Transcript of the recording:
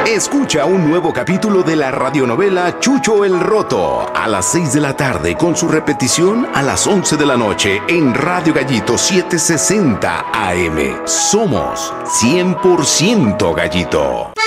Escucha un nuevo capítulo de la radionovela Chucho el Roto a las 6 de la tarde con su repetición a las 11 de la noche en Radio Gallito 760 AM. Somos 100% Gallito.